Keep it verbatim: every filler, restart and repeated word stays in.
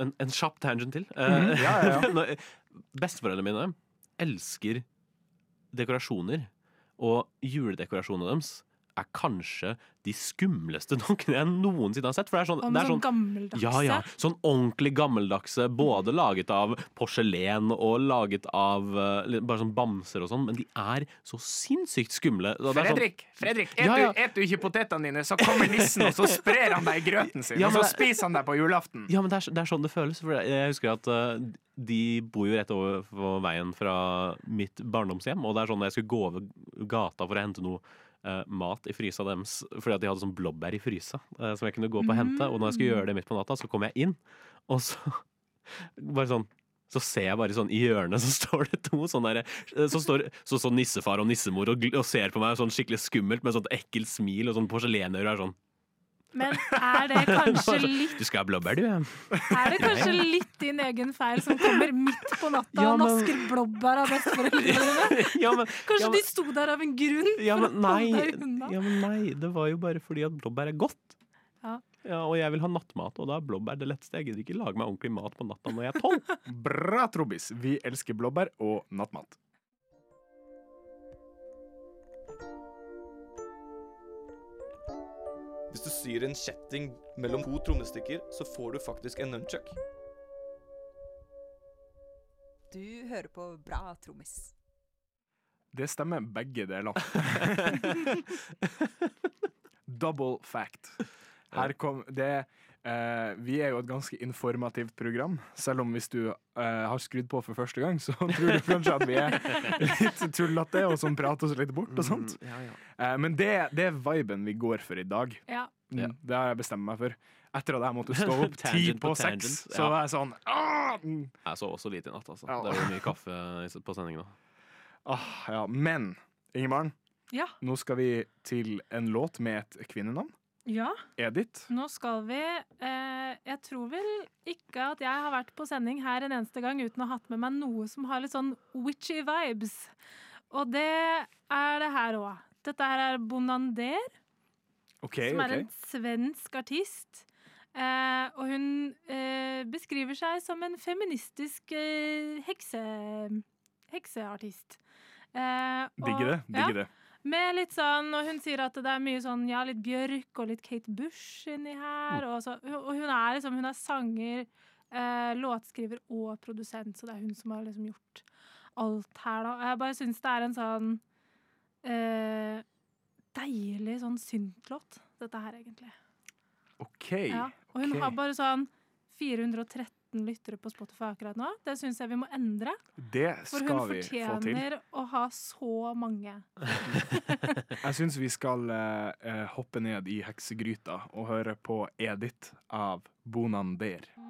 en, en kjapp tangent til. Mhm, Eh, ja, ja, ja. når- Besteforeldrene mine elsker dekorasjoner, og juledekorasjonene deres er kanskje de skumleste noen jeg noensinne har sett. For det er sånn, Og det med er sånn sånn gammeldagse. ja, ja, sånn ordentlig gammeldagse, både laget av porselen og laget av eh, litt- bare sånn bamser og sånn, men de er så sinnssykt skumle. Og det er sånn- Fredrik, Fredrik et, Ja, ja. Du, et du ikke potetene dine, så kommer nissen, og så sprer han deg i grøten sin, Ja, og så men det- spiser han deg på julaften. Ja, men det er, det er sånn det føles. For jeg husker at eh, de bor jo rett over på veien fra mitt barndomshjem, og det er sånn når jeg skulle gå over gata for å hente noe eh, mat i frysa deres, fordi at de hadde sånn blåbær i frysa eh, som jeg kunne gå på og hente, og når jeg skulle gjøre det midt på natta, så kom jeg inn, og så bare sånn så ser jeg bare sånn i hjørnet så står det to sånne der, så står så, så nissefar og nissemor og, gl- og ser på meg sånn skikkelig skummelt med sånt ekkelt smil og sånn porselenører er sånn. Men er det kanskje litt Du skal ha blåbær, du, ja. Er det kanskje litt din egen feil som kommer midt på natta Ja, og men- nasker blåbær av besteforeldrene dine? ja, men, Kanskje ja, men, de sto der av en grunn ja, for men, å nei, holde deg unna? ja, men nei, det var jo bare fordi at blåbær er godt. Ja. Ja, og jeg vil ha nattmat, og da er blåbær det letteste. Jeg gidder ikke lage meg ordentlig mat på natta når jeg er tolv. Bra, Trobis. Vi elsker blåbær og nattmat. Hvis du syr en kjetting mellom to trommestykker, så får du faktisk en nunchuck. Du hører på Bra trommis. Det stemmer begge deler. Double fact. Her kom det eh, Vi er jo et ganske informativt program. Selv om hvis du eh, har skrudd på for første gang, så tror du kanskje at vi er litt tullete og som prater oss litt bort og sånt. Ja, ja. Eh, men det, det er viben vi går for i dag. Ja. Mm, Ja. Det har jeg bestemt meg for. Etter at jeg måtte stå opp ti Tangent på på seks, tangent, så ja. var jeg sånn «Åh!» Mm. Jeg så også lite i natt, altså. Ja. Det var mye kaffe i- på sendingen da. Ah, ja. Men Ingemaren, Ja. nå skal vi til en låt med et kvinnenavn. ja, Edith. nå skal vi eh, Jeg tror vel ikke at jeg har vært på sending her en eneste gang uten å ha hatt med meg noe som har litt sånn witchy vibes. Og det er det her òg. Dette her er Bonander, OK, som er OK. en svensk artist. Eh, og hun eh, beskriver seg som en feministisk eh, hekse, hekseartist. Eh, og- Digger det. ja, Digger det. med litt sånn, og hun sier at det er mye sånn, ja, litt Bjørk og litt Kate Bush inni her. Og, så, og hun er liksom, hun er sanger, eh, låtskriver og produsent, så det er hun som har liksom gjort alt her da. Jeg bare synes det er en sånn eh, deilig sånn syntlåt, dette her egentlig. OK. Ja. Og hun ok. har bare sånn fire hundre og tretten lyttere på Spotify akkurat nå. Det synes jeg vi må endre, Det for skal hun vi få til. fortjener å ha så mange. Jeg syns vi skal eh, eh, hoppe ned i heksegryta og høre på Edith av Bonander.